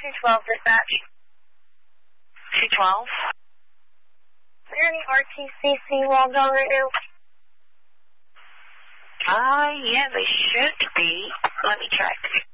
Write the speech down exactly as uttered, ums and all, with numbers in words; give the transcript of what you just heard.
two twelve dispatch. two twelve? Is there any R T C C logged on right now? Uh, yeah, they should be. Let me check.